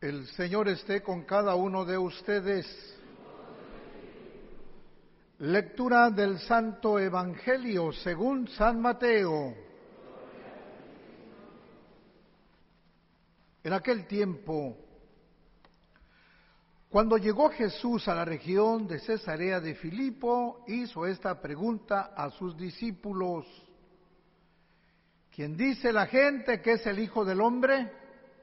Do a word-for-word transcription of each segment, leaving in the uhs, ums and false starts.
El Señor esté con cada uno de ustedes. Lectura del Santo Evangelio según San Mateo. En aquel tiempo, cuando llegó Jesús a la región de Cesarea de Filipo, hizo esta pregunta a sus discípulos: ¿quién dice la gente que es el Hijo del Hombre?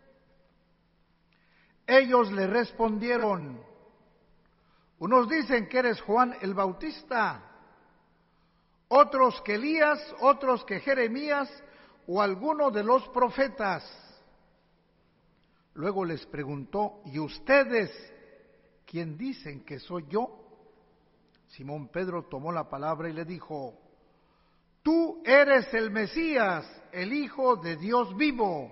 Ellos le respondieron: unos dicen que eres Juan el Bautista, otros que Elías, otros que Jeremías o alguno de los profetas. Luego les preguntó: ¿y ustedes quién dicen que soy yo? Simón Pedro tomó la palabra y le dijo: tú eres el Mesías, el Hijo de Dios vivo.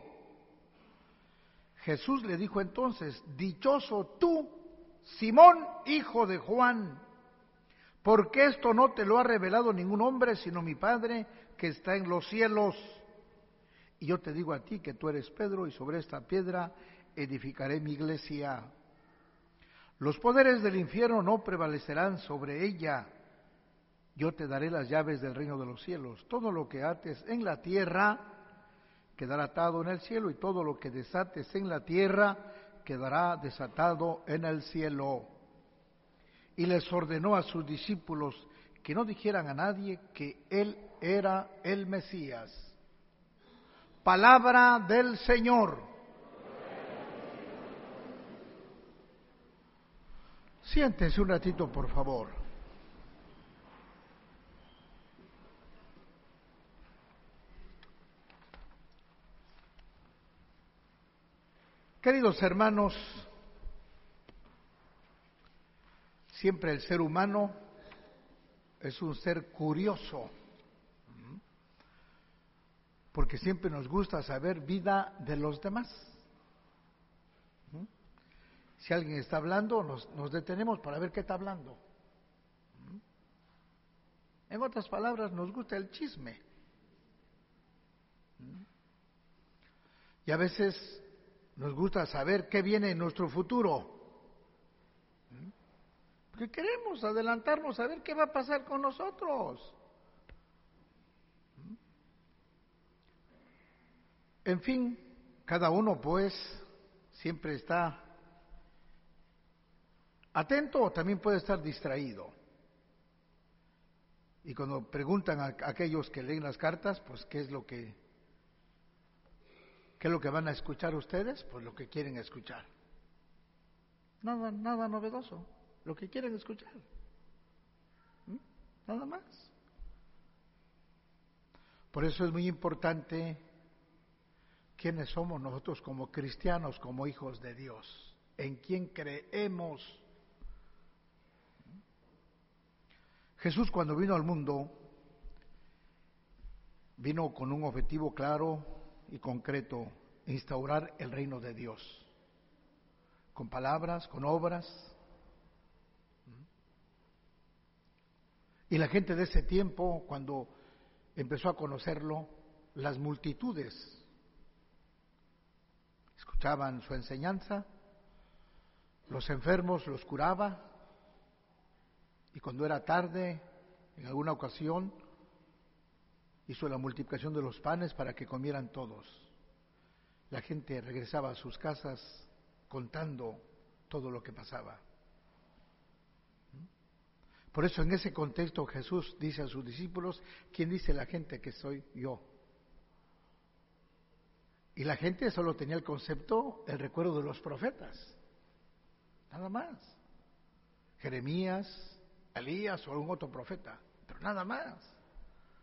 Jesús le dijo entonces: dichoso tú, Simón, hijo de Juan, porque esto no te lo ha revelado ningún hombre, sino mi Padre que está en los cielos. Y yo te digo a ti que tú eres Pedro, y sobre esta piedra edificaré mi iglesia. Los poderes del infierno no prevalecerán sobre ella. Yo te daré las llaves del reino de los cielos. Todo lo que ates en la tierra quedará atado en el cielo, y todo lo que desates en la tierra quedará desatado en el cielo. Y les ordenó a sus discípulos que no dijeran a nadie que él era el Mesías. Palabra del Señor. Siéntense un ratito, por favor. Queridos hermanos, siempre el ser humano es un ser curioso, porque siempre nos gusta saber vida de los demás. Si alguien está hablando, nos, nos detenemos para ver qué está hablando. En otras palabras, nos gusta el chisme. Y a veces nos gusta saber qué viene en nuestro futuro, porque queremos adelantarnos a ver qué va a pasar con nosotros. En fin, cada uno pues siempre está atento o también puede estar distraído. Y cuando preguntan a aquellos que leen las cartas, pues qué es lo que ¿Qué es lo que van a escuchar ustedes? Pues lo que quieren escuchar. Nada, nada novedoso. Lo que quieren escuchar. ¿Mm? Nada más. Por eso es muy importante quiénes somos nosotros como cristianos, como hijos de Dios. En quién creemos. Jesús, cuando vino al mundo, vino con un objetivo claro y concreto: instaurar el reino de Dios, con palabras, con obras. Y la gente de ese tiempo, cuando empezó a conocerlo, las multitudes escuchaban su enseñanza, los enfermos los curaba, y cuando era tarde, en alguna ocasión, hizo la multiplicación de los panes para que comieran todos. La gente regresaba a sus casas contando todo lo que pasaba. Por eso en ese contexto Jesús dice a sus discípulos: ¿quién dice la gente que soy yo? Y la gente solo tenía el concepto, el recuerdo de los profetas. Nada más. Jeremías, Elías o algún otro profeta, pero nada más.